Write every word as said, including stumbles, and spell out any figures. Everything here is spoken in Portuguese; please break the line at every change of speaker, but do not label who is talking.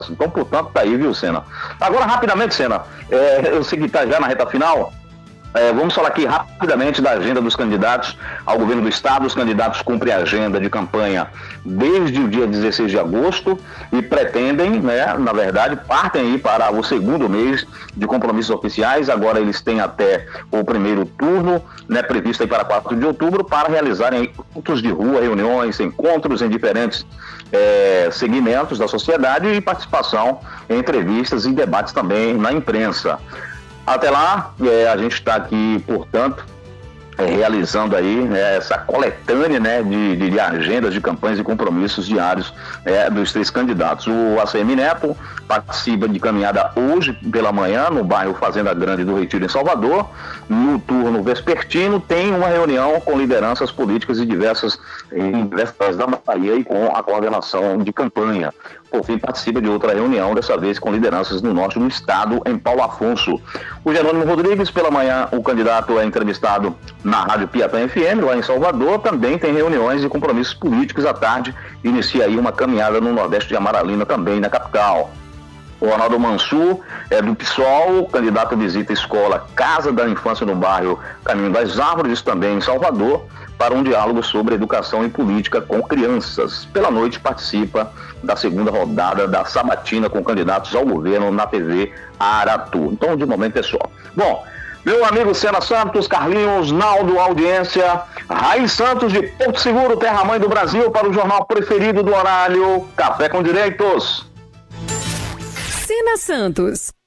Então, portanto, tá aí, viu, Senna? Agora, rapidamente, Senna, é, eu sei que tá já na reta final. É, vamos falar aqui rapidamente da agenda dos candidatos ao governo do estado. Os candidatos cumprem a agenda de campanha desde o dia dezesseis de agosto e pretendem, né, na verdade, partem aí para o segundo mês de compromissos oficiais. Agora eles têm até o primeiro turno, né, previsto aí para quatro de outubro, para realizarem pontos de rua, reuniões, encontros em diferentes é, segmentos da sociedade e participação em entrevistas e debates também na imprensa. Até lá, é, a gente está aqui, portanto, é, realizando aí, né, essa coletânea, né, de, de, de agendas, de campanhas e compromissos diários é, dos três candidatos. O A C M Neto participa de caminhada hoje pela manhã no bairro Fazenda Grande do Retiro, em Salvador. No turno vespertino tem uma reunião com lideranças políticas de diversas, em diversas da Bahia e com a coordenação de campanha. Por fim, participa de outra reunião, dessa vez com lideranças no norte do estado, em Paulo Afonso. O Jerônimo Rodrigues, pela manhã, o candidato é entrevistado na Rádio Piatã F M, lá em Salvador. Também tem reuniões e compromissos políticos à tarde. Inicia aí uma caminhada no nordeste de Amaralina, também na capital. O Ronaldo Mansur é do PSOL, o candidato visita a escola Casa da Infância no bairro Caminho das Árvores, isso também em Salvador, para um diálogo sobre educação e política com crianças. Pela noite participa da segunda rodada da sabatina com candidatos ao governo na T V Aratu. Então, de momento é só. Bom, meu amigo Senna Santos, Carlinhos, Naldo, audiência, Raiz Santos de Porto Seguro, terra-mãe do Brasil, para o jornal preferido do horário, Café com Direitos.
Senna Santos.